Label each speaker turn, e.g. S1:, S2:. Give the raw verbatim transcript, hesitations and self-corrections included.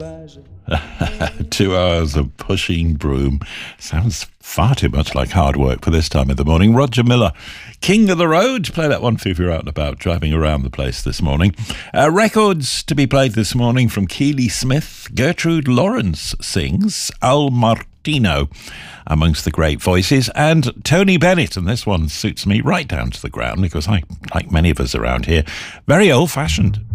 S1: Two hours of pushing broom. Sounds far too much like hard work for this time of the morning. Roger Miller, King of the Road. Play that one if you're out and about, driving around the place this morning. Uh, records to be played this morning from Keely Smith. Gertrude Lawrence sings Al Martino amongst the great voices, and Tony Bennett, and this one suits me right down to the ground because I, like many of us around here, very old-fashioned.